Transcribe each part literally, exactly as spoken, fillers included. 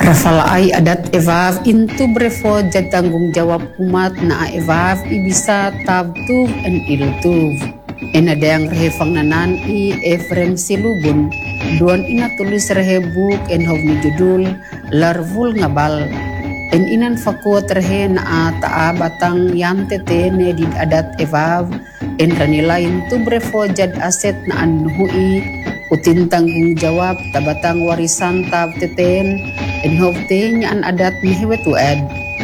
Rafalai adat evav intu brefo jad tanggung jawab umat na evav ibisa tabtuv en iltuv. En ada yang rehefang nanan i Efrem Silubun. Duan ina tulis rehebuk en hovni judul Larvul Ngabal. En inan fakut rehe na taa batang yante tene di adat evav. En ranilain tu brefo jad aset na anuhui. Utin tanggung jawab tabatang warisan tab teten. En hovte an adat mihewetu ed.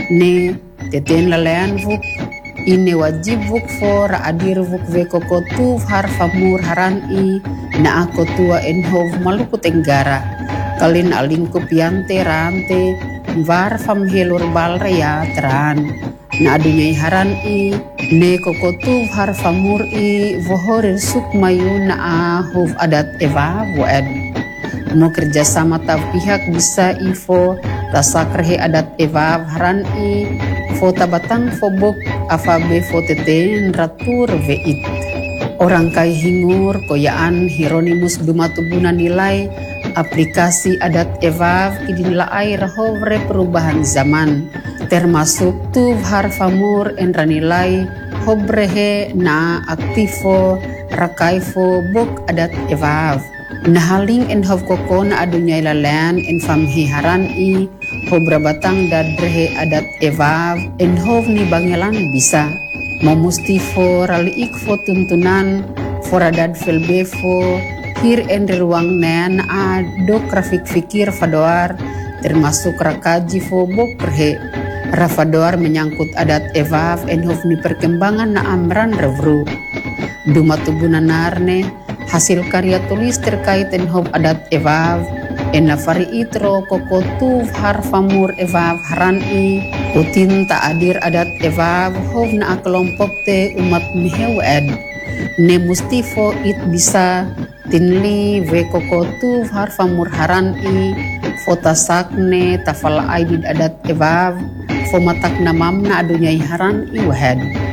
Ne teten lalean vuk. Ine wajib vuk for adir vuk vekoko tu har famur haran i na ako tua en hov Maluku Tenggara. Kalin alingkup yante rante var fam helur bal raya teran. Na adunyai haran i ne koko tu har famur i vohorir suk mayu na a hov adat eva ed. No kerjasama tab pihak bisa ifo tasak rehe adat eva haran i fo tabatang fobok afabe fo teten ratur veit. Orang kai hingur koyaan Hieronymus Dumatubuna nilai aplikasi adat evav idinilai rahovre perubahan zaman termasuk tu harfamur enra nilai hobrehe na aktifo rakaifo bok adat evav. Nahaling en hov koko na adunyai lalean en famhi haran i hobra batang dadrehe adat evav en hov ni bangelan bisa memustifo raliik fo tuntunan foradad felbefo hir en ruang nen a do grafik fikir fadoar termasuk rakaji fo bokrehe rafadoar menyangkut adat evav en hov ni perkembangan na amran revru Dumatubunan narne hasil karya tulis terkait en hov adat evav en lafari itro koko tuv harfamur evav haran i utin ta adir adat evav hov na kelompok te umat mihew ed ne mustifo it bisa tinli ve koko tuv harfamur haran i fotasakne tafal aidid adat evav fomatak namam na adunyai haran i wahed.